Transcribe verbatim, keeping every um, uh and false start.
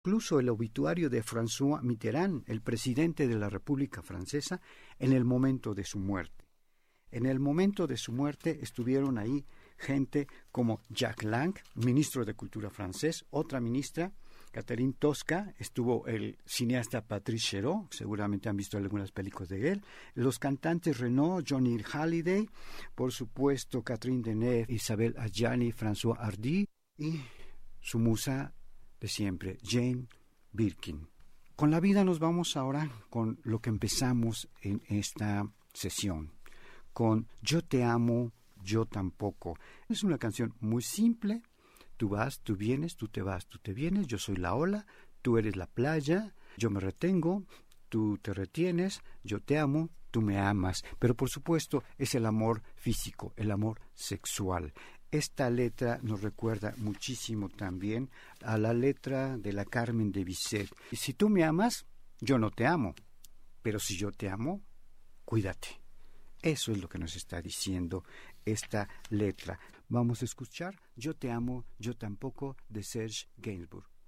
incluso el obituario de François Mitterrand, el presidente de la República Francesa, en el momento de su muerte. En el momento de su muerte estuvieron ahí gente como Jacques Lang, ministro de Cultura francés, otra ministra, Catherine Tosca, estuvo el cineasta Patrice Chéreau, seguramente han visto algunas películas de él, los cantantes Renaud, Johnny Hallyday, por supuesto Catherine Deneuve, Isabelle Adjani, François Hardy y su musa de siempre, Jane Birkin. Con la vida nos vamos ahora con lo que empezamos en esta sesión, con Yo te amo, yo tampoco. Es una canción muy simple. Tú vas, tú vienes, tú te vas, tú te vienes. Yo soy la ola, tú eres la playa. Yo me retengo, tú te retienes. Yo te amo, tú me amas. Pero por supuesto es el amor físico, el amor sexual. Esta letra nos recuerda muchísimo también a la letra de la Carmen de Bizet. Si tú me amas, yo no te amo. Pero si yo te amo, cuídate. Eso es lo que nos está diciendo esta letra. Vamos a escuchar Yo te amo, yo tampoco, de Serge Gainsbourg.